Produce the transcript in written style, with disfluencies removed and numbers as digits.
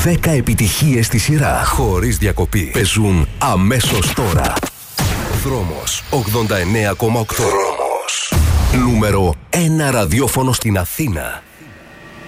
10 επιτυχίες στη σειρά, χωρίς διακοπή. Παίζουν αμέσως τώρα. Δρόμος 89,8. Δρόμος. Νούμερο 1 ραδιόφωνο στην Αθήνα.